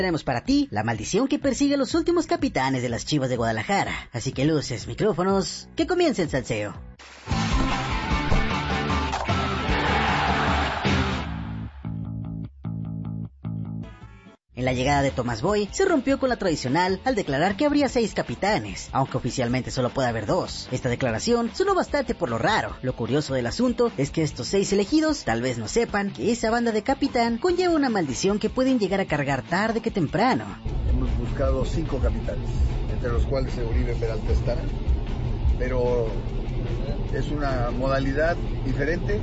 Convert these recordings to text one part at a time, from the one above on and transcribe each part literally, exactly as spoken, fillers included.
Tenemos para ti la maldición que persigue a los últimos capitanes de las Chivas de Guadalajara. Así que luces, micrófonos, que comience el salseo. En la llegada de Tomás Boy, se rompió con la tradicional al declarar que habría seis capitanes, aunque oficialmente solo puede haber dos. Esta declaración sonó bastante por lo raro. Lo curioso del asunto es que estos seis elegidos tal vez no sepan que esa banda de capitán conlleva una maldición que pueden llegar a cargar tarde que temprano. Hemos buscado cinco capitanes, entre los cuales Uribe Peralta estará, pero es una modalidad diferente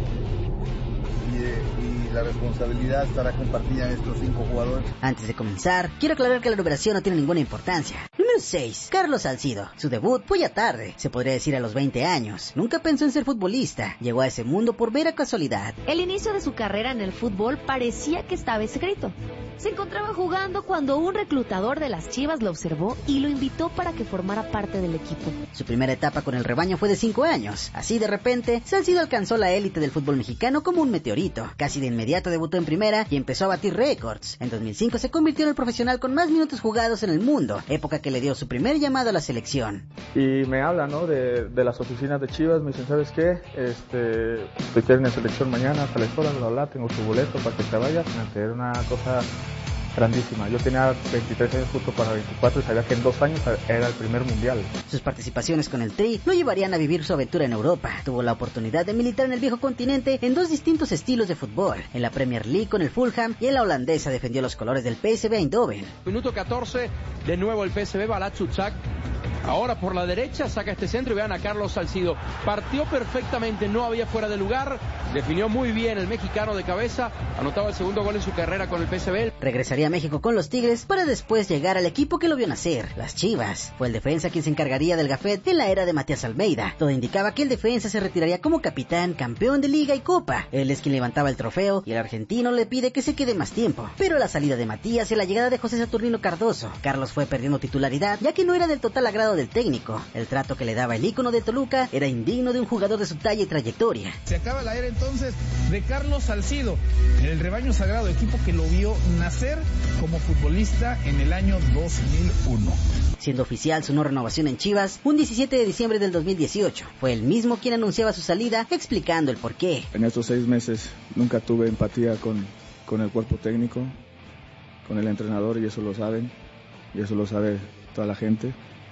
y, y la responsabilidad estará compartida en estos cinco jugadores. Antes de comenzar, quiero aclarar que la numeración no tiene ninguna importancia. Número seis, Carlos Salcido. Su debut fue ya tarde, se podría decir a los veinte años. Nunca pensó en ser futbolista, llegó a ese mundo por mera casualidad. El inicio de su carrera en el fútbol parecía que estaba escrito. Se encontraba jugando cuando un reclutador de las Chivas lo observó y lo invitó para que formara parte del equipo. Su primera etapa con el rebaño fue de cinco años. Así de repente, Salcido alcanzó la élite del fútbol mexicano como un meteorito. Casi de inmediato debutó en primera y empezó a batir récords. En dos mil cinco se convirtió en el profesional con más minutos jugados en el mundo, época que le dio su primer llamado a la selección. Y me hablan, ¿no? de, de las oficinas de Chivas, me dicen, ¿sabes qué? Este, te quieren en selección mañana, hasta las horas, bla, bla, tengo tu boleto para que te vayas. Era una cosa grandísima. Yo tenía veintitrés años justo para veinticuatro y sabía que en dos años era el primer mundial. Sus participaciones con el Tri lo llevarían a vivir su aventura en Europa. Tuvo la oportunidad de militar en el viejo continente en dos distintos estilos de fútbol. En la Premier League con el Fulham y en la holandesa defendió los colores del P S V Eindhoven. Minuto catorce, de nuevo el P S V, Balatsuchak. Ahora por la derecha saca este centro y vean a Carlos Salcido. Partió perfectamente, no había fuera de lugar. Definió muy bien el mexicano de cabeza. Anotaba el segundo gol en su carrera con el P S V. Regresaría a México con los Tigres para después llegar al equipo que lo vio nacer, las Chivas. Fue el defensa quien se encargaría del gafet en la era de Matías Almeida. Todo indicaba que el defensa se retiraría como capitán, campeón de Liga y Copa. Él es quien levantaba el trofeo y el argentino le pide que se quede más tiempo. Pero a la salida de Matías y la llegada de José Saturnino Cardoso, Carlos fue perdiendo titularidad ya que no era del total agrado del técnico. El trato que le daba el ícono de Toluca era indigno de un jugador de su talla y trayectoria. Se acaba la era entonces de Carlos Salcido, el rebaño sagrado, equipo que lo vio nacer como futbolista en el año dos mil uno. Siendo oficial su no renovación en Chivas, un diecisiete de diciembre del dos mil dieciocho, fue él mismo quien anunciaba su salida, explicando el porqué. En estos seis meses nunca tuve empatía con, con el cuerpo técnico, con el entrenador, y eso lo saben, y eso lo sabe toda la gente.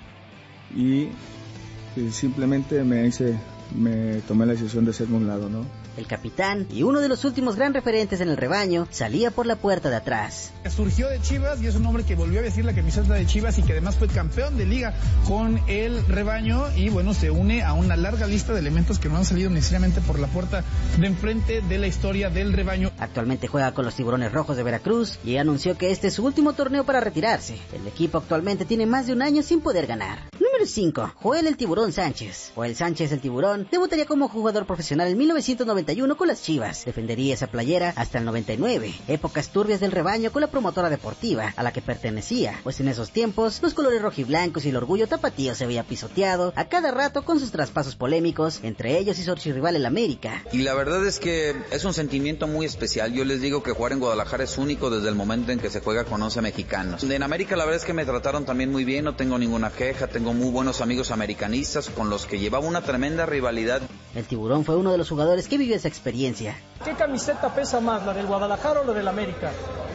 Y, y simplemente me hice, me tomé la decisión de hacerme un lado, ¿no? El capitán y uno de los últimos gran referentes en el rebaño salía por la puerta de atrás. Surgió de Chivas y es un hombre que volvió a vestir la camiseta de Chivas y que además fue campeón de liga con el rebaño y bueno, se une a una larga lista de elementos que no han salido necesariamente por la puerta de enfrente de la historia del rebaño. Actualmente juega con los Tiburones Rojos de Veracruz y anunció que este es su último torneo para retirarse. El equipo actualmente tiene más de un año sin poder ganar. Número cinco. Joel el Tiburón Sánchez. Joel Sánchez el Tiburón debutaría como jugador profesional en mil novecientos noventa y uno con las Chivas. Defendería esa playera hasta el noventa y nueve, épocas turbias del rebaño con la promotora deportiva a la que pertenecía, pues en esos tiempos los colores rojiblancos y el orgullo tapatío se veía pisoteado a cada rato con sus traspasos polémicos, entre ellos y su archirrival el América. Y la verdad es que es un sentimiento muy especial. Yo les digo que jugar en Guadalajara es único desde el momento en que se juega con once mexicanos. En América la verdad es que me trataron también muy bien, no tengo ninguna queja, tengo muy buenos amigos americanistas con los que llevaba una tremenda rivalidad. El Tiburón fue uno de los jugadores que vivió esa experiencia. ¿Qué camiseta pesa más, la del Guadalajara o la del América?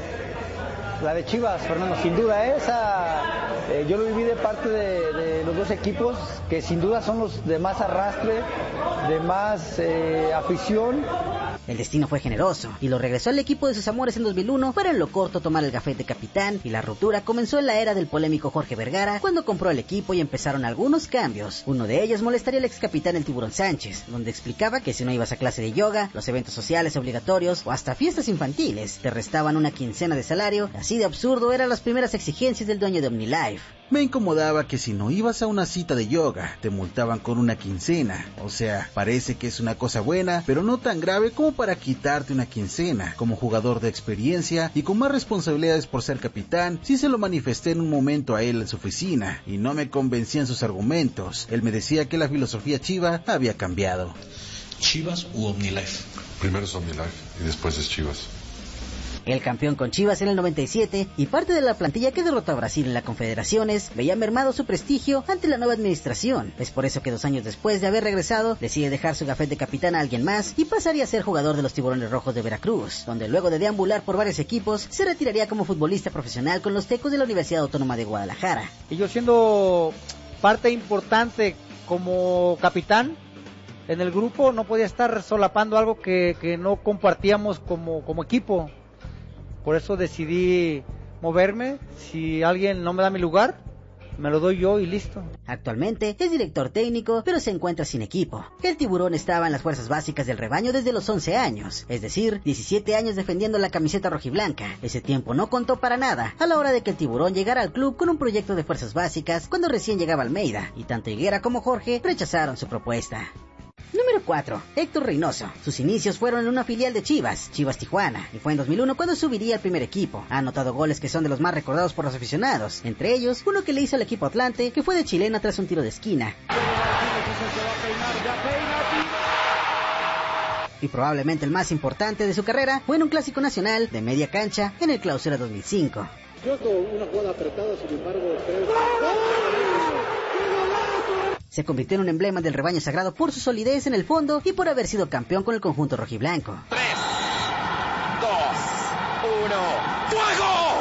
La de Chivas, Fernando, sin duda esa, eh, yo lo viví de parte de, de los dos equipos, que sin duda son los de más arrastre, de más eh, afición. El destino fue generoso y lo regresó al equipo de sus amores en dos mil uno para en lo corto tomar el gafete de capitán, y la ruptura comenzó en la era del polémico Jorge Vergara cuando compró el equipo y empezaron algunos cambios. Uno de ellos molestaría al ex capitán el Tiburón Sánchez, donde explicaba que si no ibas a clase de yoga, los eventos sociales obligatorios o hasta fiestas infantiles te restaban una quincena de salario. Así de absurdo eran las primeras exigencias del dueño de OmniLife. Me incomodaba que si no ibas a una cita de yoga, te multaban con una quincena. O sea, parece que es una cosa buena, pero no tan grave como para quitarte una quincena. Como jugador de experiencia y con más responsabilidades por ser capitán, sí se lo manifesté en un momento a él en su oficina, y no me convencían sus argumentos. Él me decía que la filosofía Chiva había cambiado. ¿Chivas u OmniLife? Primero es OmniLife y después es Chivas. El campeón con Chivas en el noventa y siete y parte de la plantilla que derrotó a Brasil en la Confederaciones veía mermado su prestigio ante la nueva administración. Es por eso que dos años después de haber regresado, decide dejar su gafete de capitán a alguien más y pasaría a ser jugador de los Tiburones Rojos de Veracruz, donde luego de deambular por varios equipos, se retiraría como futbolista profesional con los Tecos de la Universidad Autónoma de Guadalajara. Y yo siendo parte importante como capitán en el grupo, no podía estar solapando algo que, que no compartíamos como, como equipo. Por eso decidí moverme. Si alguien no me da mi lugar, me lo doy yo y listo. Actualmente es director técnico, pero se encuentra sin equipo. El Tiburón estaba en las fuerzas básicas del rebaño desde los once años, es decir, diecisiete años defendiendo la camiseta rojiblanca. Ese tiempo no contó para nada a la hora de que el Tiburón llegara al club con un proyecto de fuerzas básicas cuando recién llegaba Almeida, y tanto Higuera como Jorge rechazaron su propuesta. Número cuatro. Héctor Reynoso. Sus inicios fueron en una filial de Chivas, Chivas Tijuana, y fue en dos mil uno cuando subiría al primer equipo. Ha anotado goles que son de los más recordados por los aficionados, entre ellos uno que le hizo al equipo Atlante, que fue de chilena tras un tiro de esquina. Y probablemente el más importante de su carrera fue en un clásico nacional de media cancha en el Clausura dos mil cinco. Yo con una jugada apretada, sin embargo, creo que... Se convirtió en un emblema del rebaño sagrado por su solidez en el fondo y por haber sido campeón con el conjunto rojiblanco. tres, dos, uno, ¡fuego!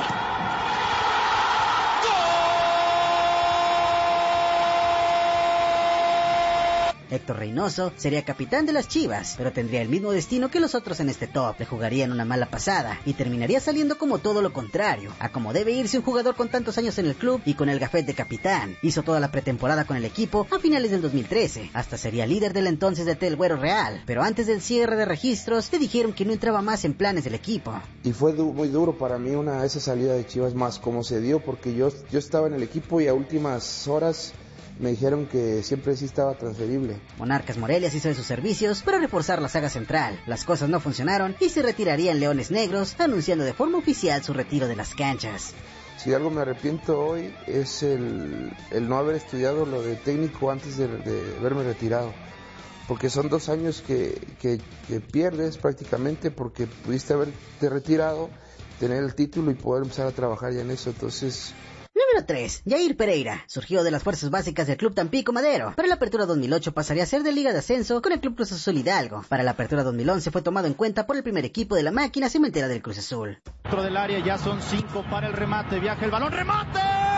Héctor Reynoso sería capitán de las Chivas, pero tendría el mismo destino que los otros en este top. Le jugarían una mala pasada y terminaría saliendo como todo lo contrario, a como debe irse un jugador con tantos años en el club y con el gafet de capitán. Hizo toda la pretemporada con el equipo a finales del dos mil trece, hasta sería líder del entonces de Tel Güero Real, pero antes del cierre de registros le dijeron que no entraba más en planes del equipo. Y fue du- muy duro para mí una esa salida de Chivas, más como se dio, porque yo, yo estaba en el equipo y a últimas horas me dijeron que siempre sí estaba transferible. Monarcas Morelia hizo de sus servicios para reforzar la saga central. Las cosas no funcionaron y se retiraría en Leones Negros, anunciando de forma oficial su retiro de las canchas. Si de algo me arrepiento hoy es el, el no haber estudiado lo de técnico antes de, de haberme retirado. Porque son dos años que, que, que pierdes prácticamente, porque pudiste haberte retirado, tener el título y poder empezar a trabajar ya en eso. Entonces... Número tres. Yair Pereira. Surgió de las fuerzas básicas del Club Tampico Madero. Para la Apertura dos mil ocho pasaría a ser de Liga de Ascenso con el Club Cruz Azul Hidalgo. Para la Apertura dos mil once fue tomado en cuenta por el primer equipo de la máquina cementera del Cruz Azul. Dentro del área ya son cinco para el remate. Viaja el balón. ¡Remate!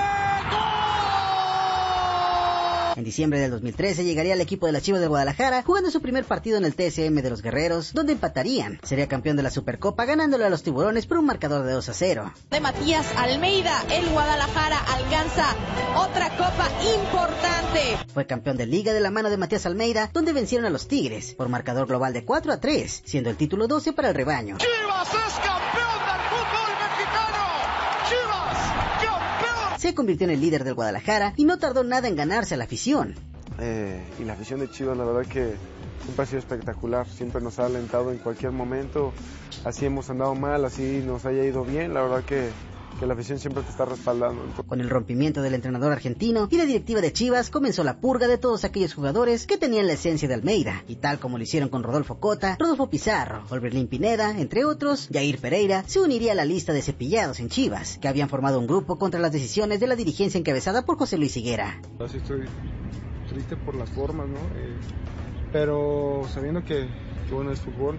En diciembre del dos mil trece llegaría al equipo de las Chivas de Guadalajara, jugando su primer partido en el T S M de los Guerreros, donde empatarían. Sería campeón de la Supercopa, ganándole a los Tiburones por un marcador de dos a cero. De Matías Almeida, el Guadalajara alcanza otra copa importante. Fue campeón de Liga de la mano de Matías Almeida, donde vencieron a los Tigres, por marcador global de cuatro a tres, siendo el título doce para el rebaño. ¡Chivas es campeón del fútbol mexicano! ¡Chivas, campeón! Se convirtió en el líder del Guadalajara y no tardó nada en ganarse a la afición. Eh, y la afición de Chivas, la verdad que siempre ha sido espectacular, siempre nos ha alentado en cualquier momento, así hemos andado mal, así nos haya ido bien, la verdad que, que la afición siempre te está respaldando. Con el rompimiento del entrenador argentino y la directiva de Chivas comenzó la purga de todos aquellos jugadores que tenían la esencia de Almeida, y tal como lo hicieron con Rodolfo Cota, Rodolfo Pizarro, Orbelín Pineda, entre otros, Yair Pereira se uniría a la lista de cepillados en Chivas, que habían formado un grupo contra las decisiones de la dirigencia encabezada por José Luis Higuera. Así estoy triste por las formas, ¿no? Eh, pero sabiendo que, que bueno es fútbol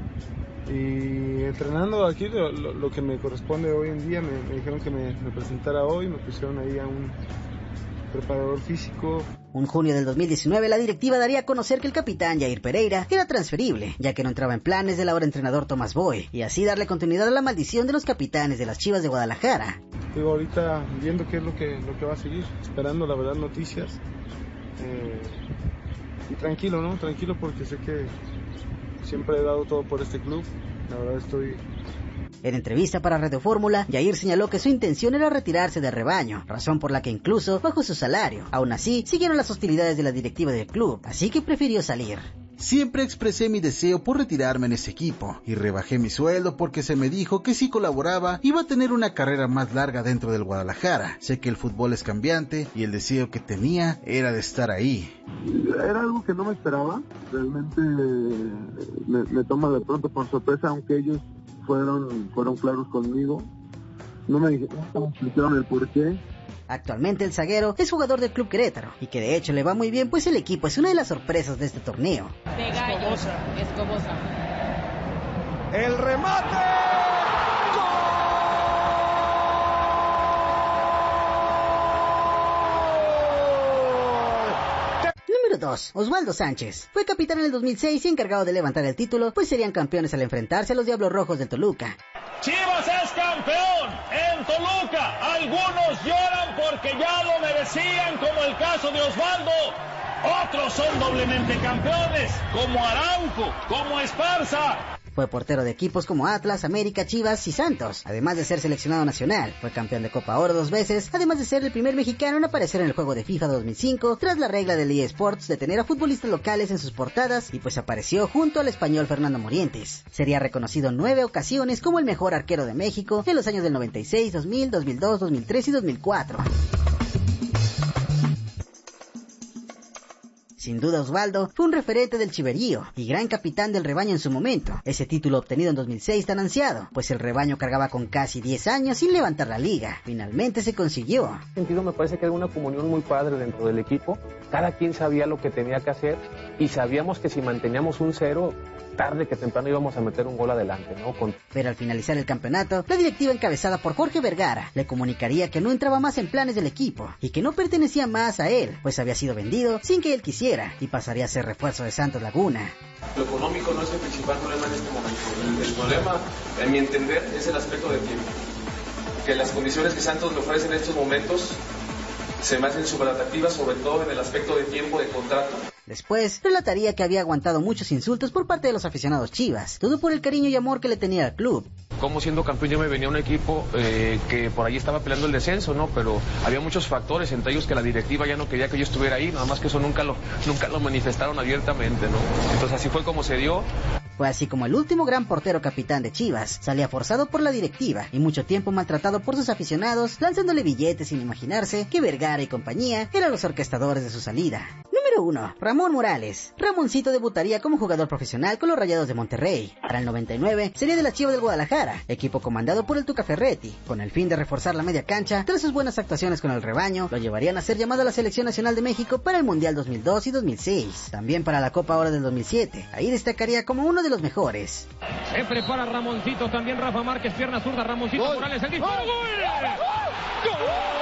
y entrenando aquí lo, lo, lo que me corresponde hoy en día, me, me dijeron que me, me presentara hoy, me pusieron ahí a un preparador físico. En junio del dos mil diecinueve la directiva daría a conocer que el capitán Yair Pereira era transferible, ya que no entraba en planes del ahora entrenador Tomás Boy, y así darle continuidad a la maldición de los capitanes de las Chivas de Guadalajara. Digo, ahorita viendo qué es lo que, lo que va a seguir, esperando la verdad noticias. Eh, y tranquilo, ¿no? Tranquilo porque sé que siempre he dado todo por este club. La verdad estoy... En entrevista para Radio Fórmula, Yair señaló que su intención era retirarse del rebaño, razón por la que incluso bajó su salario. Aún así, siguieron las hostilidades de la directiva del club, así que prefirió salir. Siempre expresé mi deseo por retirarme en ese equipo y rebajé mi sueldo porque se me dijo que si colaboraba iba a tener una carrera más larga dentro del Guadalajara. Sé que el fútbol es cambiante y el deseo que tenía era de estar ahí. Era algo que no me esperaba, realmente me, me toma de pronto por sorpresa, aunque ellos fueron, fueron claros conmigo. No me explicaron el por qué. Actualmente el zaguero es jugador del Club Querétaro y que de hecho le va muy bien, pues el equipo es una de las sorpresas de este torneo. De gallo, Escobosa. El remate. Número dos. Osvaldo Sánchez. Fue capitán en el dos mil seis y encargado de levantar el título, pues serían campeones al enfrentarse a los Diablos Rojos del Toluca. Chivas es campeón en Toluca. Algunos lloran porque ya lo merecían, como el caso de Osvaldo. Otros son doblemente campeones, como Araujo, como Esparza. Fue portero de equipos como Atlas, América, Chivas y Santos, además de ser seleccionado nacional. Fue campeón de Copa Oro dos veces, además de ser el primer mexicano en aparecer en el juego de FIFA dos mil cinco, tras la regla del eSports de tener a futbolistas locales en sus portadas, y pues apareció junto al español Fernando Morientes. Sería reconocido en nueve ocasiones como el mejor arquero de México en los años del noventa y seis, dos mil, dos mil dos, dos mil tres y dos mil cuatro. Sin duda Osvaldo fue un referente del chiverío y gran capitán del rebaño en su momento. Ese título obtenido en dos mil seis tan ansiado, pues el rebaño cargaba con casi diez años sin levantar la liga. Finalmente se consiguió. En ese sentido me parece que era una comunión muy padre dentro del equipo. Cada quien sabía lo que tenía que hacer y sabíamos que si manteníamos un cero, tarde que temprano íbamos a meter un gol adelante, ¿no? Con... Pero al finalizar el campeonato, la directiva encabezada por Jorge Vergara le comunicaría que no entraba más en planes del equipo y que no pertenecía más a él, pues había sido vendido sin que él quisiera y pasaría a ser refuerzo de Santos Laguna. Lo económico no es el principal problema en este momento. El, el problema, en mi entender, es el aspecto de tiempo. Que las condiciones que Santos le ofrece en estos momentos se me hacen súper atractivas, sobre todo en el aspecto de tiempo de contrato. Después, relataría que había aguantado muchos insultos por parte de los aficionados Chivas, todo por el cariño y amor que le tenía al club. Como siendo campeón yo me venía a un equipo eh, que por ahí estaba peleando el descenso, ¿no? Pero había muchos factores, entre ellos que la directiva ya no quería que yo estuviera ahí, nada más que eso nunca lo, nunca lo manifestaron abiertamente, ¿no? Entonces así fue como se dio. Fue así como el último gran portero capitán de Chivas salía forzado por la directiva y mucho tiempo maltratado por sus aficionados, lanzándole billetes sin imaginarse que Vergara y compañía eran los orquestadores de su salida. Número uno. Ramón Morales. Ramoncito debutaría como jugador profesional con los Rayados de Monterrey. Para el noventa y nueve sería de las Chivas del Guadalajara, equipo comandado por el Tuca Ferretti. Con el fin de reforzar la media cancha, tras sus buenas actuaciones con el rebaño, lo llevarían a ser llamado a la Selección Nacional de México para el Mundial dos mil dos y dos mil seis. También para la Copa Oro del dos mil siete. Ahí destacaría como uno de los mejores. Se prepara Ramoncito, también Rafa Márquez, pierna zurda, Ramoncito, ¡gol! Morales, el disparo, ¡gol! ¡Gol!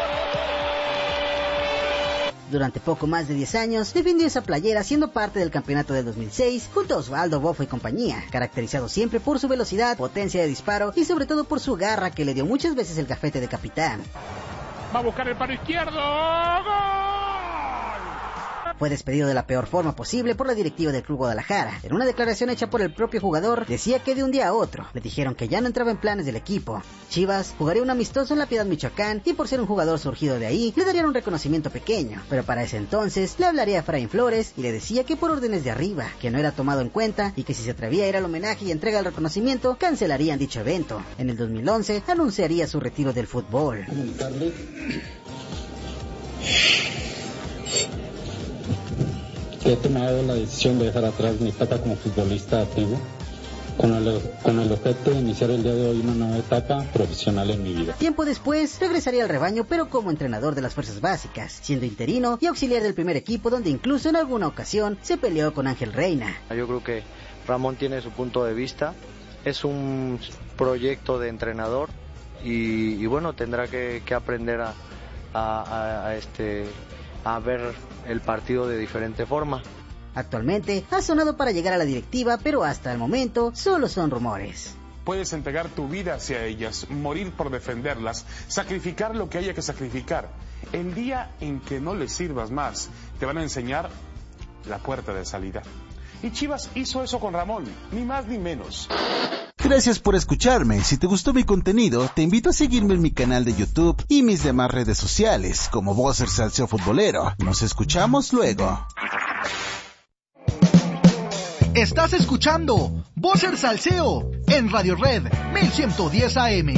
Durante poco más de diez años, defendió esa playera siendo parte del campeonato del dos mil seis, junto a Osvaldo, Bofo y compañía, caracterizado siempre por su velocidad, potencia de disparo y sobre todo por su garra que le dio muchas veces el gafete de capitán. Va a buscar el palo izquierdo, ¡gol! Fue despedido de la peor forma posible por la directiva del Club Guadalajara. En una declaración hecha por el propio jugador, decía que de un día a otro le dijeron que ya no entraba en planes del equipo. Chivas jugaría un amistoso en La Piedad, Michoacán, y por ser un jugador surgido de ahí, le darían un reconocimiento pequeño. Pero para ese entonces, le hablaría a Efraín Flores y le decía que por órdenes de arriba, que no era tomado en cuenta y que si se atrevía a ir al homenaje y entrega el reconocimiento, cancelarían dicho evento. En el dos mil once, anunciaría su retiro del fútbol. He tomado la decisión de dejar atrás mi etapa como futbolista activo, con el, con el objeto de iniciar el día de hoy una nueva etapa profesional en mi vida. Tiempo después, regresaría al rebaño, pero como entrenador de las fuerzas básicas, siendo interino y auxiliar del primer equipo, donde incluso en alguna ocasión se peleó con Ángel Reina. Yo creo que Ramón tiene su punto de vista, es un proyecto de entrenador y, y bueno, tendrá que, que aprender a, a, a, este, a ver el partido de diferente forma. Actualmente ha sonado para llegar a la directiva, pero hasta el momento solo son rumores. Puedes entregar tu vida hacia ellas, morir por defenderlas, sacrificar lo que haya que sacrificar. El día en que no les sirvas más, te van a enseñar la puerta de salida. Y Chivas hizo eso con Ramón, ni más ni menos. Gracias por escucharme. Si te gustó mi contenido, te invito a seguirme en mi canal de YouTube y mis demás redes sociales, como Vocer Salseo Futbolero. Nos escuchamos luego. Estás escuchando Vocer Salseo en Radio Red mil ciento diez A M.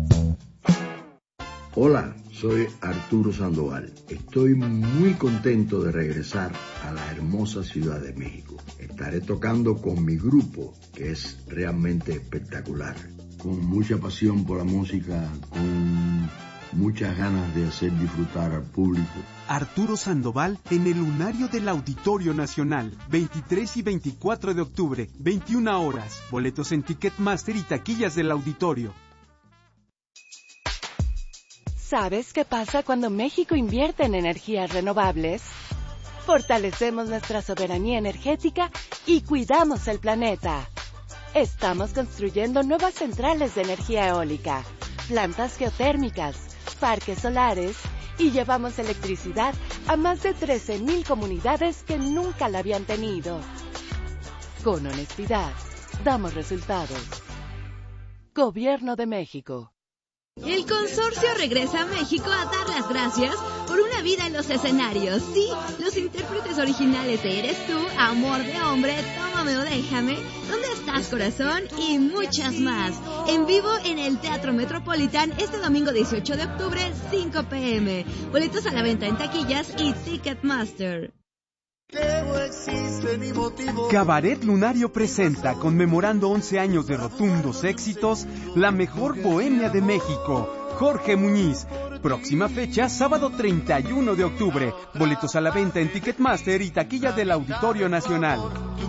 Hola, soy Arturo Sandoval. Estoy muy contento de regresar a la hermosa Ciudad de México. Estaré tocando con mi grupo, que es realmente espectacular. con mucha pasión por la música, con muchas ganas de hacer disfrutar al público. Arturo Sandoval en el Lunario del Auditorio Nacional, veintitrés y veinticuatro de octubre, veintiuna horas. Boletos en Ticketmaster y taquillas del auditorio. ¿Sabes qué pasa cuando México invierte en energías renovables? Fortalecemos nuestra soberanía energética y cuidamos el planeta. Estamos construyendo nuevas centrales de energía eólica, plantas geotérmicas, parques solares y llevamos electricidad a más de trece mil comunidades que nunca la habían tenido. Con honestidad, damos resultados. Gobierno de México. El consorcio regresa a México a dar las gracias por una vida en los escenarios. Sí, los intérpretes originales de Eres Tú, Amor de Hombre, Tómame o Déjame, ¿Dónde estás, corazón? Y muchas más. En vivo en el Teatro Metropolitan este domingo dieciocho de octubre, cinco pe eme. Boletos a la venta en taquillas y Ticketmaster. Cabaret Lunario presenta, conmemorando once años de rotundos éxitos, la mejor bohemia de México, Jorge Muñiz. Próxima fecha, sábado treinta y uno de octubre. Boletos a la venta en Ticketmaster y taquilla del Auditorio Nacional.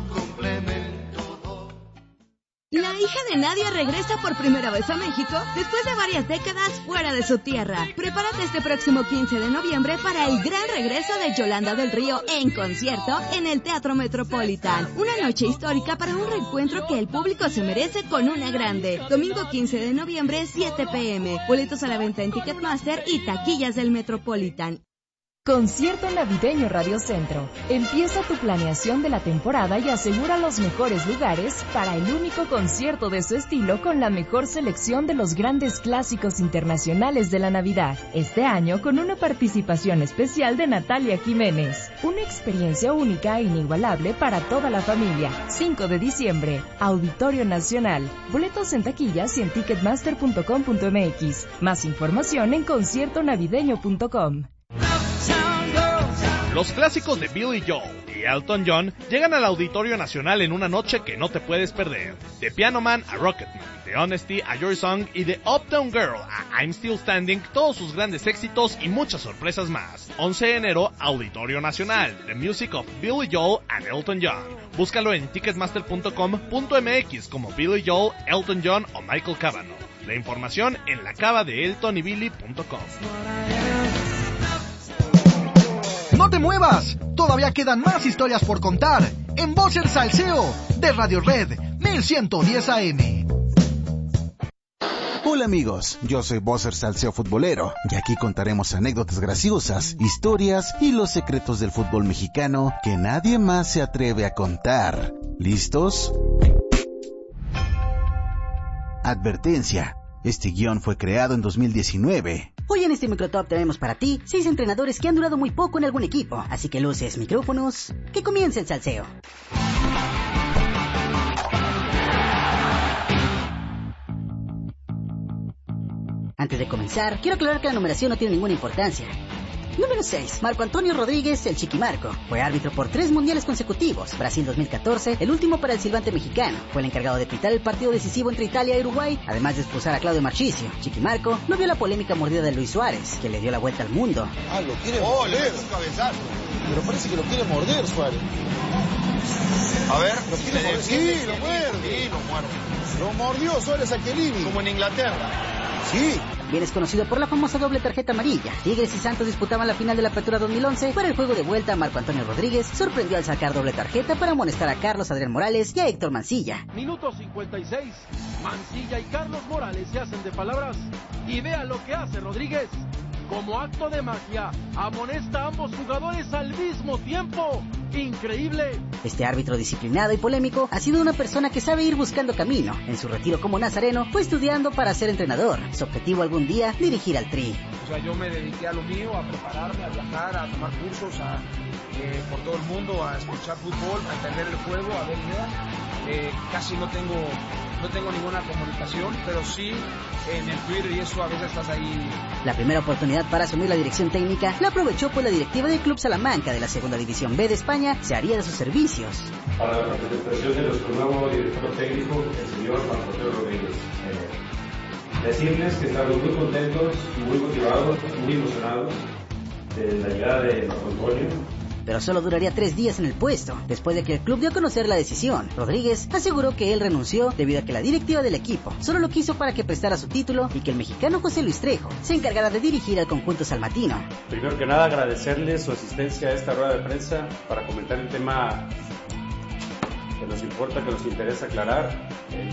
La hija de Nadia regresa por primera vez a México después de varias décadas fuera de su tierra. Prepárate este próximo quince de noviembre para el gran regreso de Yolanda del Río en concierto en el Teatro Metropolitan. Una noche histórica para un reencuentro que el público se merece con una grande. Domingo quince de noviembre, siete pe eme. Boletos a la venta en Ticketmaster y taquillas del Metropolitan. Concierto Navideño Radio Centro. Empieza tu planeación de la temporada y asegura los mejores lugares para el único concierto de su estilo con la mejor selección de los grandes clásicos internacionales de la Navidad. Este año con una participación especial de Natalia Jiménez. Una experiencia única e inigualable para toda la familia. cinco de diciembre, Auditorio Nacional. Boletos en taquillas y en ticketmaster punto com punto eme equis. Más información en concierto navideño punto com. Los clásicos de Billy Joel y Elton John llegan al Auditorio Nacional en una noche que no te puedes perder. De Piano Man a Rocketman, de Honesty a Your Song y de Uptown Girl a I'm Still Standing, todos sus grandes éxitos y muchas sorpresas más. once de enero, Auditorio Nacional, The Music of Billy Joel and Elton John. Búscalo en ticketmaster punto com punto eme equis como Billy Joel, Elton John o Michael Cavanaugh. La información en la cava de elton y billy punto com. ¡No te muevas! Todavía quedan más historias por contar en Voces Salseo de Radio Red mil ciento diez A M. Hola amigos, yo soy Vocer Salseo Futbolero y aquí contaremos anécdotas graciosas, historias y los secretos del fútbol mexicano que nadie más se atreve a contar. ¿Listos? Advertencia. Este guión fue creado en dos mil diecinueve. Hoy en este Microtop tenemos para ti seis entrenadores que han durado muy poco en algún equipo. Así que luces, micrófonos, que comience el salseo. Antes de comenzar, quiero aclarar que la numeración no tiene ninguna importancia. Número seis. Marco Antonio Rodríguez, el Chiquimarco. Fue árbitro por tres mundiales consecutivos. Brasil dos mil catorce, el último para el silbante mexicano. Fue el encargado de pitar el partido decisivo entre Italia y Uruguay, además de expulsar a Claudio Marchisio. Chiquimarco no vio la polémica mordida de Luis Suárez, que le dio la vuelta al mundo. Ah, lo quiere oh, morder. Un cabezazo. Pero parece que lo quiere morder Suárez. A ver, ¿lo quiere morder? Sí, lo muerde. Sí, lo muerde. Lo mordió Suárez a Chiellini. Como en Inglaterra. Sí. Bien es conocido por la famosa doble tarjeta amarilla. Tigres y Santos disputaban la final de la Apertura dos mil once. Para el juego de vuelta, Marco Antonio Rodríguez sorprendió al sacar doble tarjeta para amonestar a Carlos Adrián Morales y a Héctor Mancilla. Minuto cincuenta y seis. Mancilla y Carlos Morales se hacen de palabras. Y vea lo que hace Rodríguez. Como acto de magia, amonesta a ambos jugadores al mismo tiempo. ¡Increíble! Este árbitro disciplinado y polémico ha sido una persona que sabe ir buscando camino. En su retiro como nazareno, fue estudiando para ser entrenador. Su objetivo algún día, dirigir al Tri. O sea, yo me dediqué a lo mío, a prepararme, a viajar, a tomar cursos, a, eh, por todo el mundo, a escuchar fútbol, a entender el juego, a ver ideas. Eh, casi no tengo... No tengo ninguna comunicación, pero sí en el Twitter y eso a veces estás ahí. La primera oportunidad para asumir la dirección técnica la aprovechó pues la directiva del Club Salamanca de la Segunda División B de España se haría de sus servicios. Para la presentación de nuestro nuevo director técnico, el señor Marco Antonio Rodríguez. Eh, Decirles que estamos muy contentos, muy motivados, muy emocionados de la llegada de Marco Antonio. Pero solo duraría tres días en el puesto. Después de que el club dio a conocer la decisión, Rodríguez aseguró que él renunció debido a que la directiva del equipo solo lo quiso para que prestara su título y que el mexicano José Luis Trejo se encargara de dirigir al conjunto salmatino. Primero que nada, agradecerle su asistencia a esta rueda de prensa para comentar el tema que nos importa, que nos interesa aclarar,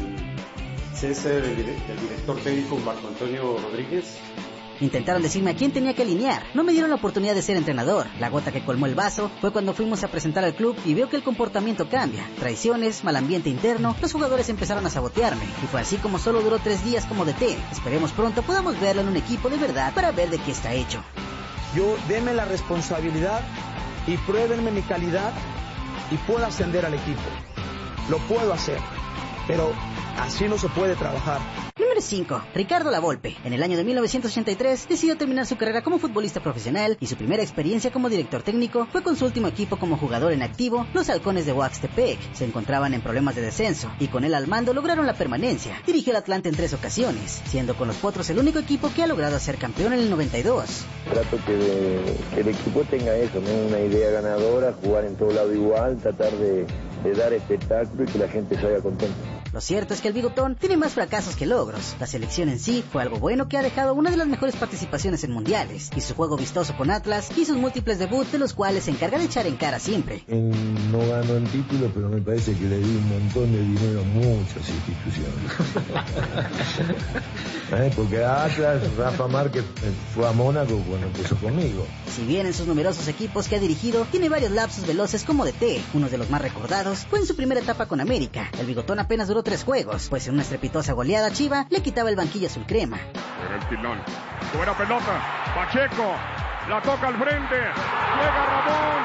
el cese del, del director técnico Marco Antonio Rodríguez. Intentaron decirme a quién tenía que alinear. No me dieron la oportunidad de ser entrenador. La gota que colmó el vaso fue cuando fuimos a presentar al club y veo que el comportamiento cambia. Traiciones, mal ambiente interno, los jugadores empezaron a sabotearme. Y fue así como solo duró tres días como D T. Esperemos pronto podamos verlo en un equipo de verdad para ver de qué está hecho. Yo deme la responsabilidad y pruébenme mi calidad y puedo ascender al equipo. Lo puedo hacer, pero así no se puede trabajar. Número cinco. Ricardo Lavolpe. En el año de mil novecientos ochenta y tres decidió terminar su carrera como futbolista profesional y su primera experiencia como director técnico fue con su último equipo como jugador en activo, los Halcones de Oaxtepec. Se encontraban en problemas de descenso y con él al mando lograron la permanencia. Dirigió al Atlante en tres ocasiones, siendo con los Potros el único equipo que ha logrado ser campeón en el noventa y dos. Trato que, de, que el equipo tenga eso, ¿no? Una idea ganadora, jugar en todo lado igual, tratar de, de dar espectáculo y que la gente salga contenta. Lo cierto es que el Bigotón tiene más fracasos que logros. La selección en sí fue algo bueno que ha dejado una de las mejores participaciones en mundiales, y su juego vistoso con Atlas y sus múltiples debuts de los cuales se encarga de echar en cara siempre. En, no ganó en título, pero me parece que le di un montón de dinero a muchas instituciones. ¿Eh? Porque Atlas, Rafa Márquez fue a Mónaco cuando empezó conmigo. Si bien en sus numerosos equipos que ha dirigido tiene varios lapsos veloces como D T, uno de los más recordados fue en su primera etapa con América. El Bigotón apenas duró tres juegos, pues en una estrepitosa goleada Chiva le quitaba el banquillo azul crema. Era el pilón. Buena pelota. Pacheco. La toca al frente. Llega Ramón.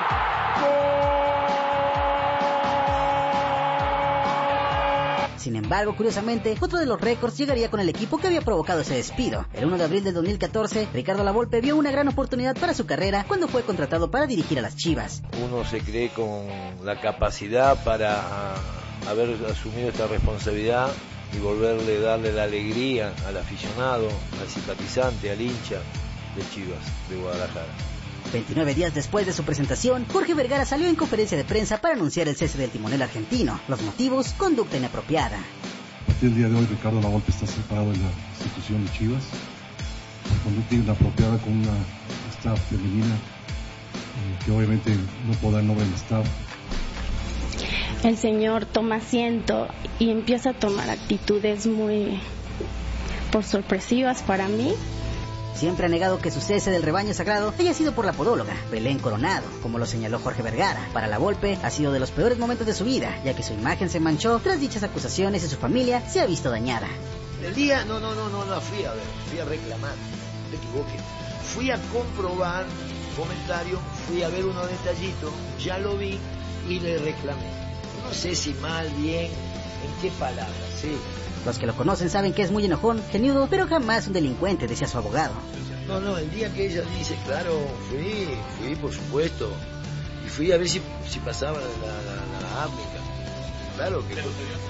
¡Gol! Sin embargo, curiosamente, otro de los récords llegaría con el equipo que había provocado ese despido. El uno de abril del dos mil catorce, Ricardo Lavolpe vio una gran oportunidad para su carrera cuando fue contratado para dirigir a las Chivas. Uno se cree con la capacidad para haber asumido esta responsabilidad y volverle, darle la alegría al aficionado, al simpatizante, al hincha de Chivas de Guadalajara. veintinueve días después de su presentación, Jorge Vergara salió en conferencia de prensa para anunciar el cese del timonel argentino. Los motivos, conducta inapropiada. A partir del día de hoy, Ricardo Lavolpe está separado de la institución de Chivas. Conducta inapropiada con una staff femenina eh, que obviamente no puedo dar nombre al staff. El señor toma asiento y empieza a tomar actitudes muy por sorpresivas para mí. Siempre ha negado que su cese del rebaño sagrado haya sido por la podóloga, Belén Coronado, como lo señaló Jorge Vergara. Para Lavolpe ha sido de los peores momentos de su vida, ya que su imagen se manchó tras dichas acusaciones y su familia se ha visto dañada. El día, no, no, no, no, no fui a ver, fui a reclamar, no te equivoques. Fui a comprobar comentario, fui a ver unos detallitos, ya lo vi y le reclamé. No sé si mal, bien, en qué palabras, sí. Los que lo conocen saben que es muy enojón, geniudo, pero jamás un delincuente, decía su abogado. No, no, el día que ella dice, claro, fui, fui por supuesto, y fui a ver si, si pasaba la, la, la África. Claro que...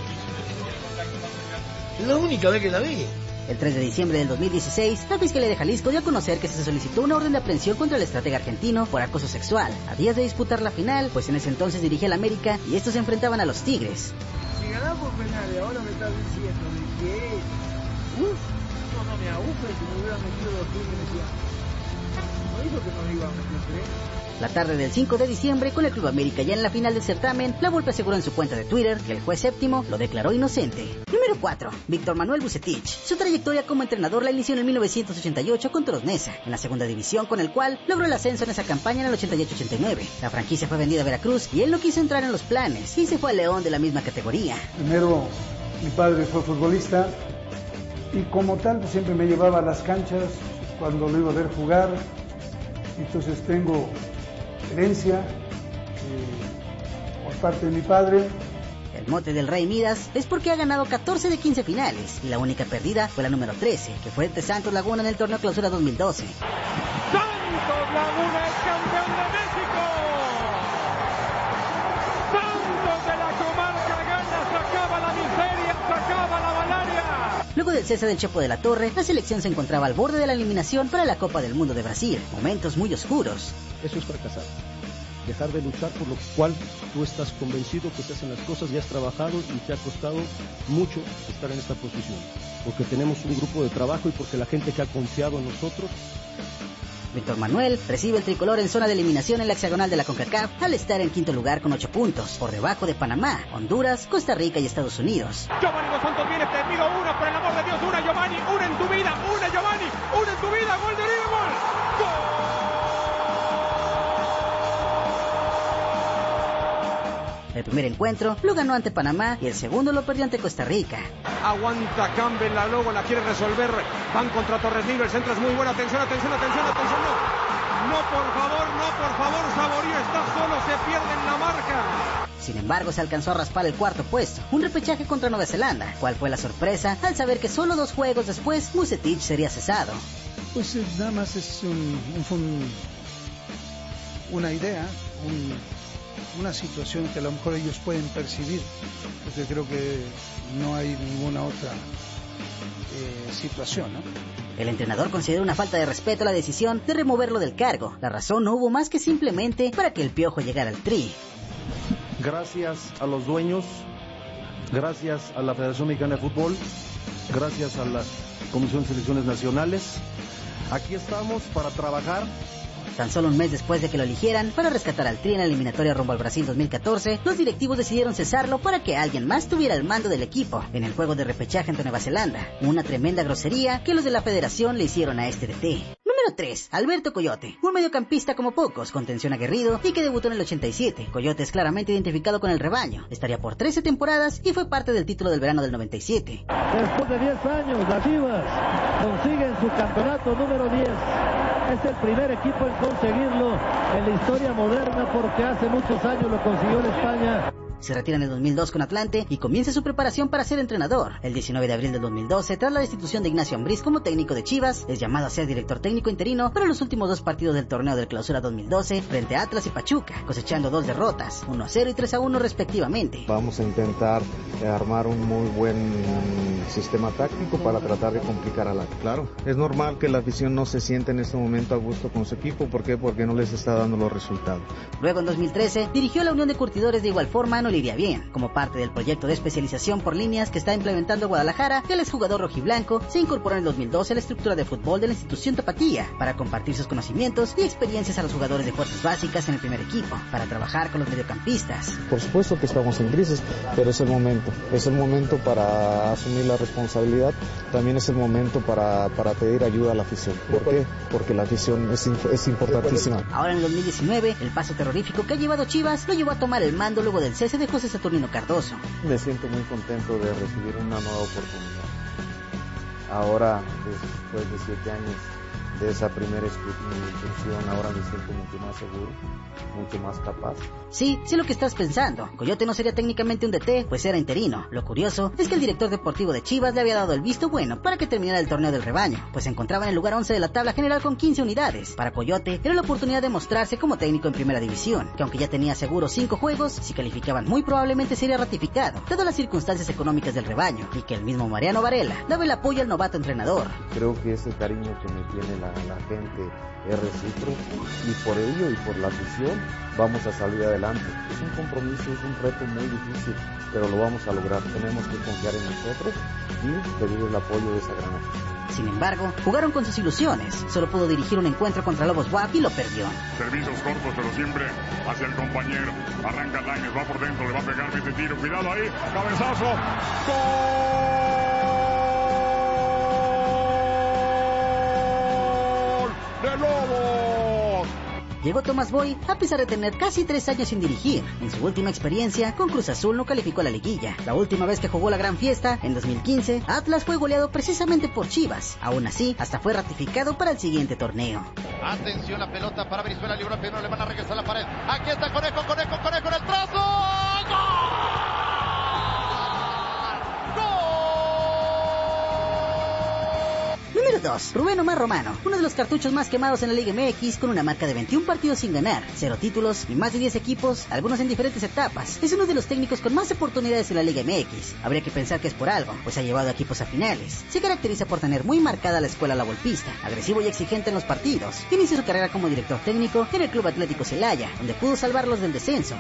Es la única vez que la vi. El tres de diciembre del dos mil dieciséis, la Fiscalía de Jalisco dio a conocer que se solicitó una orden de aprehensión contra el estratega argentino por acoso sexual, a días de disputar la final, pues en ese entonces dirigía al América y estos se enfrentaban a los Tigres. Si ganamos penales, ahora me estás diciendo de que... Uf, no, no me agufe, si me hubieran metido los Tigres ya. No dijo que no iba a meter tres. La tarde del cinco de diciembre, con el Club América ya en la final del certamen, Lavolpe aseguró en su cuenta de Twitter que el juez séptimo lo declaró inocente. Número cuatro. Víctor Manuel Vucetich. Su trayectoria como entrenador la inició en mil novecientos ochenta y ocho con Toros Neza, en la segunda división, con el cual logró el ascenso en esa campaña en el ochenta y ocho ochenta y nueve. La franquicia fue vendida a Veracruz y él no quiso entrar en los planes y se fue a León de la misma categoría. Primero, mi padre fue futbolista y como tal pues, siempre me llevaba a las canchas cuando lo iba a ver jugar. Entonces tengo herencia eh, por parte de mi padre. El mote del Rey Midas es porque ha ganado catorce de quince finales y la única perdida fue la número trece, que fue ante Santos Laguna en el torneo Clausura dos mil doce. ¡Santos Laguna es campeón de México! ¡Santos de la comarca gana! ¡Se acaba la miseria! ¡Se acaba la malaria! Luego del cese del Chepo de la Torre, la selección se encontraba al borde de la eliminación para la Copa del Mundo de Brasil. Momentos muy oscuros. Eso es fracasar. Dejar de luchar por lo cual tú estás convencido que se hacen las cosas y has trabajado y te ha costado mucho estar en esta posición. Porque tenemos un grupo de trabajo y porque la gente que ha confiado en nosotros. Víctor Manuel recibe el tricolor en zona de eliminación en la hexagonal de la CONCACAF al estar en quinto lugar con ocho puntos, por debajo de Panamá, Honduras, Costa Rica y Estados Unidos. Giovanni Dos Santos viene, te pido una, por el amor de Dios, una Giovanni, una en tu vida, una Giovanni, una en tu vida, gol de Oribe, gol. ¡Gol! El primer encuentro lo ganó ante Panamá y el segundo lo perdió ante Costa Rica. Aguanta Campbell, la luego la quiere resolver. Van contra Torres Nilo, el centro es muy bueno. Atención, atención, atención, atención. No, no por favor, no por favor. Saborío está solo, se pierde en la marca. Sin embargo, se alcanzó a raspar el cuarto puesto, un repechaje contra Nueva Zelanda. ¿Cuál fue la sorpresa? Al saber que solo dos juegos después, Vucetich sería cesado. Pues nada más es un, un, un, una idea, un... una situación que a lo mejor ellos pueden percibir, porque creo que no hay ninguna otra eh, situación, ¿no? El entrenador consideró una falta de respeto a la decisión de removerlo del cargo. La razón no hubo más que simplemente para que el Piojo llegara al Tri. Gracias a los dueños, gracias a la Federación Mexicana de Fútbol, gracias a la Comisión de Selecciones Nacionales, aquí estamos para trabajar. Tan solo un mes después de que lo eligieran para rescatar al Tri en la eliminatoria rumbo al Brasil dos mil catorce, los directivos decidieron cesarlo para que alguien más tuviera el mando del equipo en el juego de repechaje ante Nueva Zelanda. Una tremenda grosería que los de la federación le hicieron a este D T. Número tres. Alberto Coyote, un mediocampista como pocos, con tensión aguerrido y que debutó en el ochenta y siete. Coyote es claramente identificado con el rebaño. Estaría por trece temporadas y fue parte del título del verano del noventa y siete. Después de diez años, las Chivas consiguen su campeonato número diez. Es el primer equipo en conseguirlo en la historia moderna porque hace muchos años lo consiguió en España. Se retira en el dos mil dos con Atlante y comienza su preparación para ser entrenador. El diecinueve de abril del dos mil doce, tras la destitución de Ignacio Ambriz como técnico de Chivas, es llamado a ser director técnico interino para los últimos dos partidos del torneo del Clausura dos mil doce frente a Atlas y Pachuca, cosechando dos derrotas, uno a cero y tres a uno respectivamente. Vamos a intentar eh, armar un muy buen sistema táctico para tratar de complicar al Atlas. Claro, es normal que la afición no se siente en este momento a gusto con su equipo. ¿Por qué? Porque no les está dando los resultados. Luego en dos mil trece dirigió a la Unión de Curtidores de igual forma en Olivia Bien, como parte del proyecto de especialización por líneas que está implementando Guadalajara. El exjugador rojiblanco se incorporó en el dos mil doce a la estructura de fútbol de la institución Tapatía para compartir sus conocimientos y experiencias a los jugadores de fuerzas básicas en el primer equipo, para trabajar con los mediocampistas. Por supuesto que estamos en crisis, pero es el momento, es el momento para asumir la responsabilidad, también es el momento para, para pedir ayuda a la afición. ¿Por qué? Porque la afición es, es importantísima. Ahora en el dos mil diecinueve, el paso terrorífico que ha llevado Chivas lo llevó a tomar el mando luego del cese de José Saturnino Cardoso. Me siento muy contento de recibir una nueva oportunidad. Ahora, después de siete años de esa primera incursión, ahora me siento mucho más seguro, mucho más capaz. Sí, sé lo que estás pensando. Coyote no sería técnicamente un D T, pues era interino. Lo curioso es que el director deportivo de Chivas le había dado el visto bueno para que terminara el torneo del rebaño, pues se encontraba en el lugar once de la tabla general con quince unidades. Para Coyote era la oportunidad de mostrarse como técnico en primera división, que aunque ya tenía seguro cinco juegos, si calificaban muy probablemente sería ratificado, dadas las circunstancias económicas del rebaño, y que el mismo Mariano Varela daba el apoyo al novato entrenador. Creo que ese cariño que me tiene la, la gente es recíproco, y por ello y por la afición vamos a salir adelante. Es un compromiso, es un reto muy difícil, pero lo vamos a lograr. Tenemos que confiar en nosotros y pedir el apoyo de esa gran afición. Sin embargo, jugaron con sus ilusiones. Solo pudo dirigir un encuentro contra Lobos W A P y lo perdió. Servicios cortos, pero siempre hacia el compañero. Arranca Láñez, va por dentro, le va a pegar, mete tiro, cuidado ahí, cabezazo, ¡gol de Lobos! Llegó Tomás Boy a pesar de tener casi tres años sin dirigir. En su última experiencia, con Cruz Azul no calificó a la liguilla. La última vez que jugó la gran fiesta, en dos mil quince, Atlas fue goleado precisamente por Chivas. Aún así, hasta fue ratificado para el siguiente torneo. Atención, la pelota para Brizuela, libre primero, le van a regresar a la pared. Aquí está Conejo, Conejo, Conejo en el trazo. ¡Gol! Número dos. Rubén Omar Romano, uno de los cartuchos más quemados en la Liga M X, con una marca de veintiún partidos sin ganar, cero títulos y más de diez equipos, algunos en diferentes etapas. Es uno de los técnicos con más oportunidades en la Liga M X. Habría que pensar que es por algo, pues ha llevado equipos a finales. Se caracteriza por tener muy marcada la escuela lavolpista, agresivo y exigente en los partidos. Inició su carrera como director técnico en el Club Atlético Celaya, donde pudo salvarlos del descenso.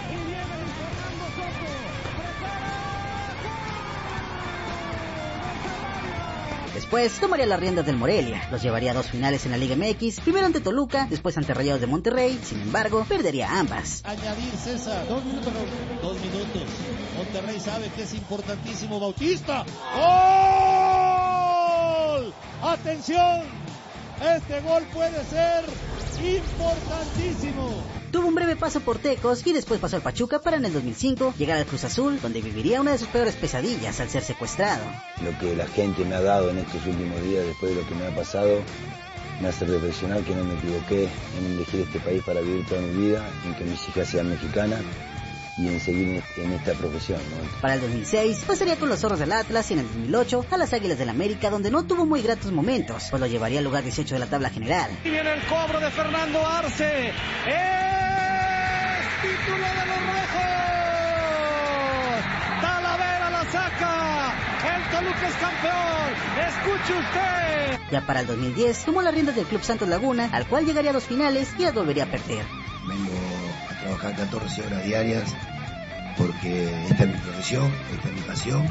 Después tomaría las riendas del Morelia, los llevaría a dos finales en la Liga M X, primero ante Toluca, después ante Rayados de Monterrey, sin embargo, perdería ambas. Añadir, César, dos minutos, dos minutos. Monterrey sabe que es importantísimo. Bautista, ¡gol! ¡Atención! Este gol puede ser importantísimo. Tuvo un breve paso por Tecos y después pasó al Pachuca para en el dos mil cinco llegar al Cruz Azul, donde viviría una de sus peores pesadillas al ser secuestrado. Lo que la gente me ha dado en estos últimos días, después de lo que me ha pasado, me hace reflexionar que no me equivoqué en elegir este país para vivir toda mi vida, en que mis hijas sean mexicanas y en seguir en esta profesión, ¿no? Para el dos mil seis pasaría con los Zorros del Atlas y en el dos mil ocho a las Águilas del América, donde no tuvo muy gratos momentos, pues lo llevaría al lugar dieciocho de la tabla general. Y viene el cobro de Fernando Arce. ¡Es título de los rojos! Talavera la saca. El Toluca es campeón. Escuche usted. Ya para el dos mil diez tomó las riendas del Club Santos Laguna, al cual llegaría a dos finales y las volvería a perder. Vengo a trabajar catorce horas diarias porque esta es mi profesión, esta es mi pasión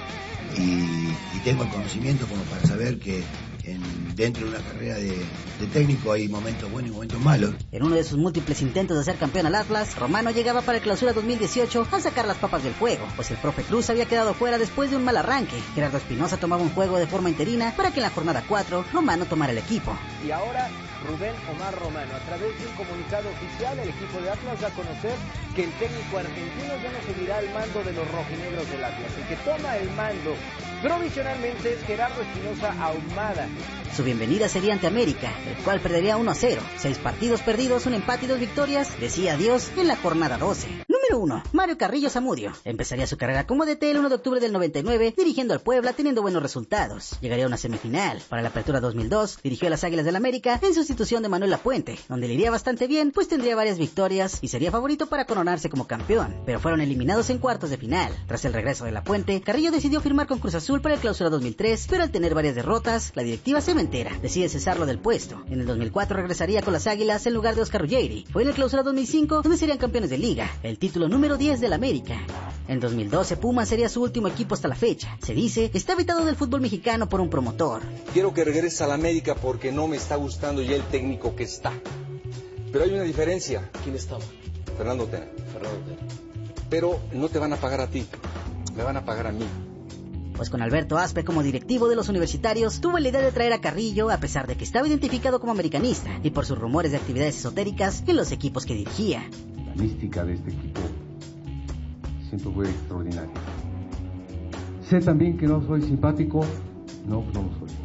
y, y tengo el conocimiento como para saber que en, dentro de una carrera de, de técnico hay momentos buenos y momentos malos. En uno de sus múltiples intentos de ser campeón al Atlas, Romano llegaba para el Clausura dos mil dieciocho a sacar las papas del fuego, pues el profe Cruz había quedado fuera después de un mal arranque. Gerardo Espinosa tomaba un juego de forma interina para que en la jornada cuatro Romano tomara el equipo. Y ahora Rubén Omar Romano, a través de un comunicado oficial, el equipo de Atlas da a conocer que el técnico argentino ya no seguirá al mando de los rojinegros del Atlas. El que toma el mando provisionalmente es Gerardo Espinosa Ahumada. Su bienvenida sería ante América, el cual perdería uno a cero. Seis partidos perdidos, un empate y dos victorias. Decía adiós en la jornada doce. Número uno. Mario Carrillo Zamudio. Empezaría su carrera como D T el uno de octubre del noventa y nueve, dirigiendo al Puebla, teniendo buenos resultados. Llegaría a una semifinal. Para la apertura dos mil dos, dirigió a las Águilas del América en sustitución de Manuel Lapuente, donde le iría bastante bien, pues tendría varias victorias y sería favorito para coronarse como campeón. Pero fueron eliminados en cuartos de final. Tras el regreso de Lapuente, Carrillo decidió firmar con Cruz Azul para el Clausura dos mil tres, pero al tener varias derrotas, la directiva se entera, decide cesarlo del puesto. En el dos mil cuatro regresaría con las Águilas en lugar de Oscar Ruggeri. Fue en el Clausura dos mil cinco donde serían campeones de liga, el título número diez del América. En dos mil doce Pumas sería su último equipo hasta la fecha. Se dice, está vetado del fútbol mexicano por un promotor. Quiero que regrese a la América porque no me está gustando ya el técnico que está. Pero hay una diferencia. ¿Quién estaba? Fernando Tena. Fernando Tena. Pero no te van a pagar a ti, me van a pagar a mí. Pues con Alberto Aspe como directivo de los universitarios, tuvo la idea de traer a Carrillo a pesar de que estaba identificado como americanista y por sus rumores de actividades esotéricas en los equipos que dirigía. La mística de este equipo siempre fue extraordinaria. Sé también que no soy simpático, no, no lo soy.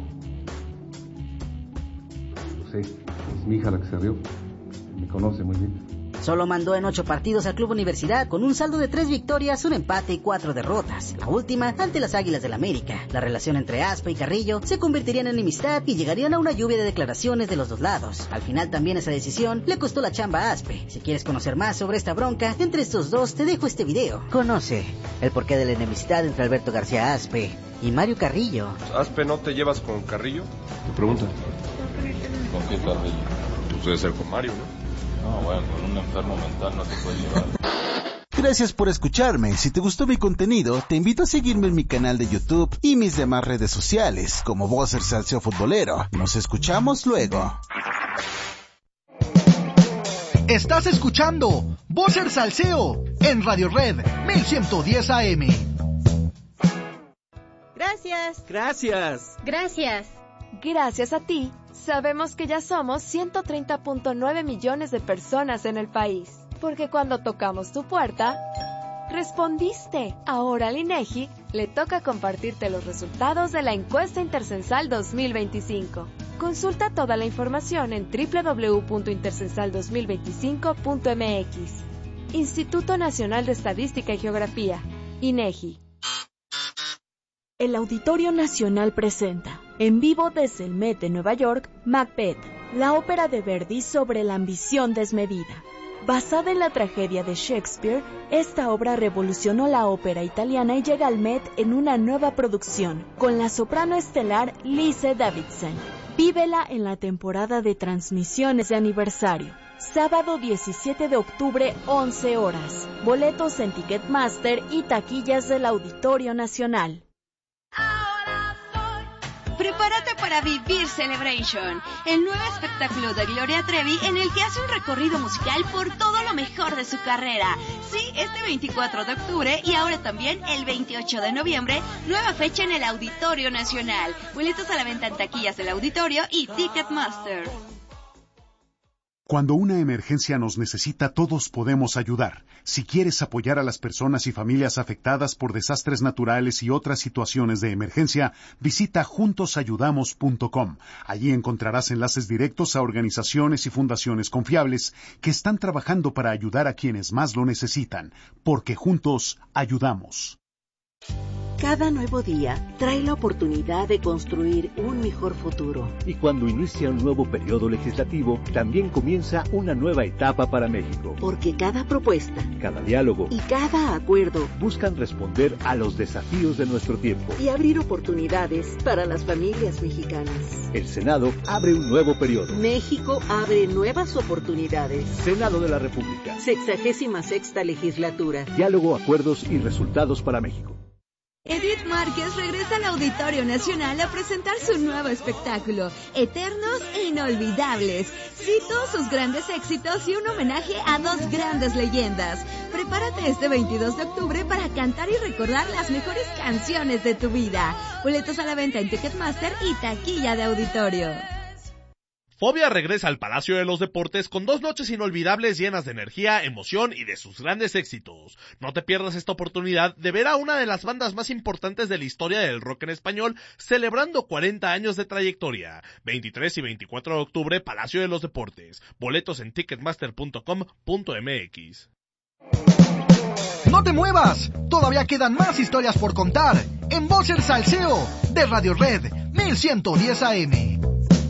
Lo sé, es mi hija la que se rió, me conoce muy bien. Solo mandó en ocho partidos al Club Universidad con un saldo de tres victorias, un empate y cuatro derrotas. La última ante las Águilas del América. La relación entre Aspe y Carrillo se convertiría en enemistad y llegarían a una lluvia de declaraciones de los dos lados. Al final también esa decisión le costó la chamba a Aspe. Si quieres conocer más sobre esta bronca entre estos dos, te dejo este video. Conoce el porqué de la enemistad entre Alberto García Aspe y Mario Carrillo. ¿Aspe no te llevas con Carrillo? ¿Te pregunta? ¿Con qué Carrillo? Pues debe ser con Mario, ¿no? No, bueno, con un enfermo mental no te puede llevar. Gracias por escucharme. Si te gustó mi contenido, te invito a seguirme en mi canal de YouTube y mis demás redes sociales, como Vocer Salseo Futbolero. Nos escuchamos luego. Estás escuchando Vocer Salseo en Radio Red mil ciento diez A M. Gracias. Gracias. Gracias. Gracias a ti, sabemos que ya somos ciento treinta punto nueve millones de personas en el país. Porque cuando tocamos tu puerta, respondiste. Ahora al INEGI le toca compartirte los resultados de la encuesta intercensal dos mil veinticinco. Consulta toda la información en doble u doble u doble u punto intercensal dos mil veinticinco punto m x. Instituto Nacional de Estadística y Geografía, INEGI. El Auditorio Nacional presenta En vivo desde el Met de Nueva York, Macbeth, la ópera de Verdi sobre la ambición desmedida. Basada en la tragedia de Shakespeare, esta obra revolucionó la ópera italiana y llega al Met en una nueva producción, con la soprano estelar Lise Davidsen. Vívela en la temporada de transmisiones de aniversario. Sábado diecisiete de octubre, once horas. Boletos en Ticketmaster y taquillas del Auditorio Nacional. Prepárate para vivir Celebration, el nuevo espectáculo de Gloria Trevi en el que hace un recorrido musical por todo lo mejor de su carrera. Sí, este veinticuatro de octubre y ahora también el veintiocho de noviembre, nueva fecha en el Auditorio Nacional. Boletos a la venta en taquillas del Auditorio y Ticketmaster. Cuando una emergencia nos necesita, todos podemos ayudar. Si quieres apoyar a las personas y familias afectadas por desastres naturales y otras situaciones de emergencia, visita juntos ayudamos punto com. Allí encontrarás enlaces directos a organizaciones y fundaciones confiables que están trabajando para ayudar a quienes más lo necesitan, porque juntos ayudamos. Cada nuevo día trae la oportunidad de construir un mejor futuro. Y cuando inicia un nuevo periodo legislativo, también comienza una nueva etapa para México. Porque cada propuesta, cada diálogo y cada acuerdo buscan responder a los desafíos de nuestro tiempo y abrir oportunidades para las familias mexicanas. El Senado abre un nuevo periodo. México abre nuevas oportunidades. Senado de la República. Sexagésima sexta legislatura. Diálogo, acuerdos y resultados para México. Edith Márquez regresa al Auditorio Nacional a presentar su nuevo espectáculo, Eternos e Inolvidables. Sí, todos sus grandes éxitos y un homenaje a dos grandes leyendas. Prepárate este veintidós de octubre para cantar y recordar las mejores canciones de tu vida. Boletos a la venta en Ticketmaster y taquilla de Auditorio. Fobia regresa al Palacio de los Deportes con dos noches inolvidables llenas de energía, emoción y de sus grandes éxitos. No te pierdas esta oportunidad de ver a una de las bandas más importantes de la historia del rock en español celebrando cuarenta años de trayectoria. veintitrés y veinticuatro de octubre, Palacio de los Deportes. Boletos en ticketmaster punto com punto m x. ¡No te muevas! Todavía quedan más historias por contar en Voces Salseo de Radio Red mil ciento diez A M.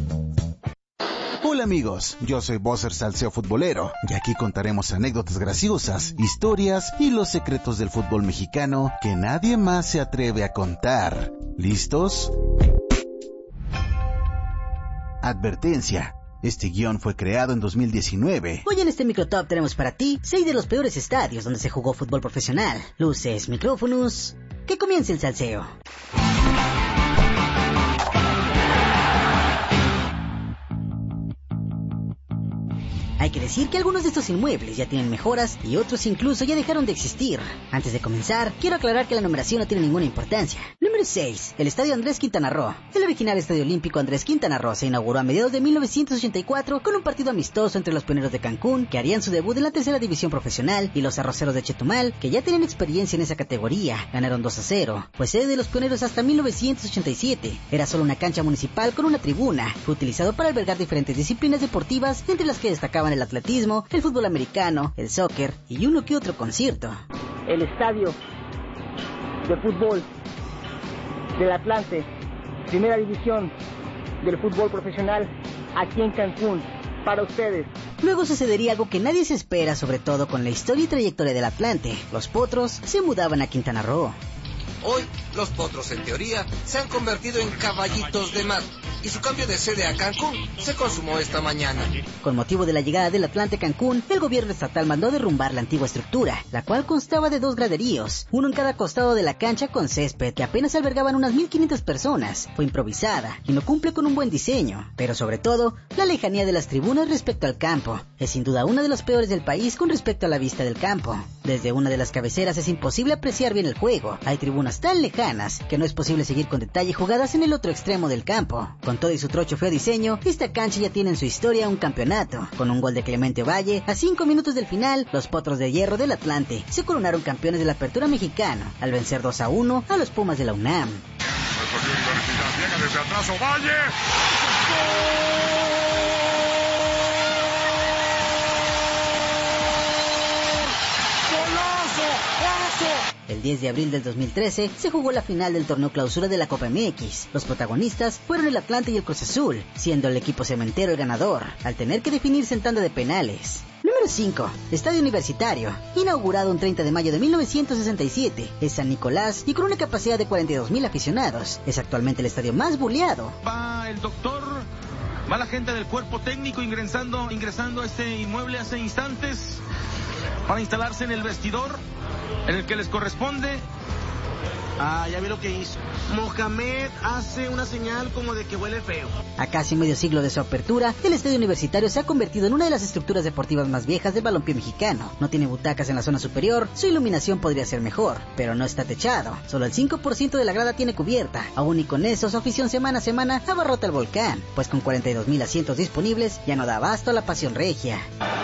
Hola amigos, yo soy Bosser Salseo Futbolero y aquí contaremos anécdotas graciosas, historias y los secretos del fútbol mexicano que nadie más se atreve a contar. ¿Listos? Advertencia. Este guión fue creado en dos mil diecinueve. Hoy en este microtop tenemos para ti seis de los peores estadios donde se jugó fútbol profesional. Luces, micrófonos. Que comience el salseo. Hay que decir que algunos de estos inmuebles ya tienen mejoras y otros incluso ya dejaron de existir. Antes de comenzar, quiero aclarar que la numeración no tiene ninguna importancia. Número seis. El Estadio Andrés Quintana Roo. El original Estadio Olímpico Andrés Quintana Roo se inauguró a mediados de mil novecientos ochenta y cuatro con un partido amistoso entre los Pioneros de Cancún, que harían su debut en la tercera división profesional, y los Arroceros de Chetumal, que ya tenían experiencia en esa categoría. Ganaron dos a cero. Fue sede de los Pioneros hasta mil novecientos ochenta y siete. Era solo una cancha municipal con una tribuna. Fue utilizado para albergar diferentes disciplinas deportivas, entre las que destacaban el atletismo, el fútbol americano, el soccer y uno que otro concierto. El estadio de fútbol del Atlante, primera división del fútbol profesional, aquí en Cancún, para ustedes. Luego sucedería algo que nadie se espera, sobre todo con la historia y trayectoria del Atlante. Los Potros se mudaban a Quintana Roo. Hoy, los Potros, en teoría, se han convertido en caballitos de mar, y su cambio de sede a Cancún se consumó esta mañana. Con motivo de la llegada del Atlante a Cancún, el gobierno estatal mandó derrumbar la antigua estructura, la cual constaba de dos graderíos, uno en cada costado de la cancha con césped que apenas albergaban unas mil quinientas personas. Fue improvisada y no cumple con un buen diseño, pero sobre todo, la lejanía de las tribunas respecto al campo. Es sin duda una de las peores del país con respecto a la vista del campo. Desde una de las cabeceras es imposible apreciar bien el juego. Hay tribunas tan lejanas que no es posible seguir con detalle jugadas en el otro extremo del campo. Con todo y su trocho feo diseño, esta cancha ya tiene en su historia un campeonato. Con un gol de Clemente Ovalle, a cinco minutos del final, los Potros de Hierro del Atlante se coronaron campeones de la Apertura Mexicana, al vencer dos a uno a los Pumas de la UNAM. Llega desde atrás Ovalle. El El diez de abril del dos mil trece se jugó la final del torneo clausura de la Copa M X. Los protagonistas fueron el Atlante y el Cruz Azul, siendo el equipo cementero el ganador, al tener que definirse en tanda de penales. Número cinco. Estadio Universitario. Inaugurado un treinta de mayo de mil novecientos sesenta y siete. Es San Nicolás y con una capacidad de cuarenta y dos mil aficionados. Es actualmente el estadio más buleado. Va el doctor, va la gente del cuerpo técnico ingresando, ingresando a este inmueble hace instantes para instalarse en el vestidor en el que les corresponde. Ah, ya vi lo que hizo. Mohamed hace una señal como de que huele feo. A casi medio siglo de su apertura, el Estadio Universitario se ha convertido en una de las estructuras deportivas más viejas del balompié mexicano. No tiene butacas en la zona superior, su iluminación podría ser mejor, pero no está techado. Solo el cinco por ciento de la grada tiene cubierta. Aún y con eso, su afición semana a semana abarrota el volcán, pues con cuarenta y dos mil asientos disponibles ya no da abasto a la pasión regia.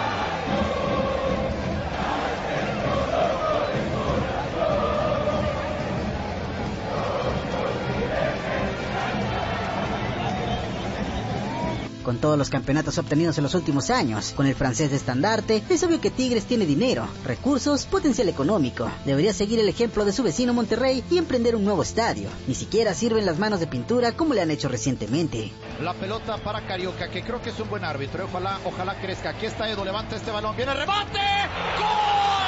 Con todos los campeonatos obtenidos en los últimos años, con el francés de estandarte, es obvio que Tigres tiene dinero, recursos, potencial económico. Debería seguir el ejemplo de su vecino Monterrey y emprender un nuevo estadio. Ni siquiera sirven las manos de pintura como le han hecho recientemente. La pelota para Carioca, que creo que es un buen árbitro. Ojalá, ojalá crezca. Aquí está Edo, levanta este balón. ¡Viene el remate! ¡Gol!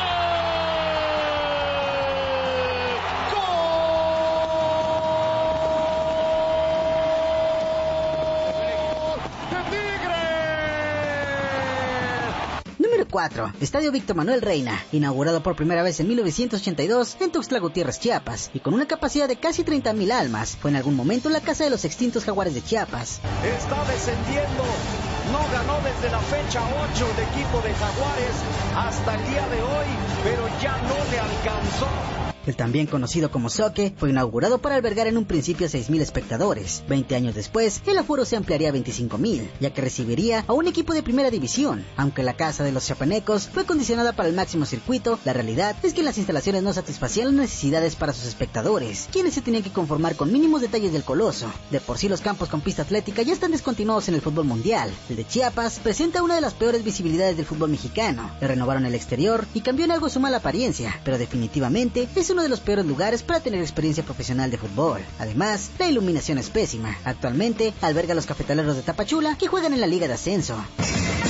cuatro. Estadio Víctor Manuel Reina, inaugurado por primera vez en mil novecientos ochenta y dos en Tuxtla Gutiérrez, Chiapas, y con una capacidad de casi treinta mil almas, fue en algún momento la casa de los extintos Jaguares de Chiapas. Está descendiendo, no ganó desde la fecha ocho el equipo de Jaguares hasta el día de hoy, pero ya no le alcanzó. El también conocido como Zoque fue inaugurado para albergar en un principio a seis mil espectadores. veinte años después, el aforo se ampliaría a veinticinco mil, ya que recibiría a un equipo de primera división. Aunque la casa de los chiapanecos fue condicionada para el máximo circuito, la realidad es que las instalaciones no satisfacían las necesidades para sus espectadores, quienes se tenían que conformar con mínimos detalles del coloso. De por sí los campos con pista atlética ya están descontinuados en el fútbol mundial. El de Chiapas presenta una de las peores visibilidades del fútbol mexicano. Le renovaron el exterior y cambió en algo su mala apariencia, pero definitivamente es uno de los peores lugares para tener experiencia profesional de fútbol. Además, la iluminación es pésima. Actualmente alberga a los Cafetaleros de Tapachula, que juegan en la Liga de Ascenso.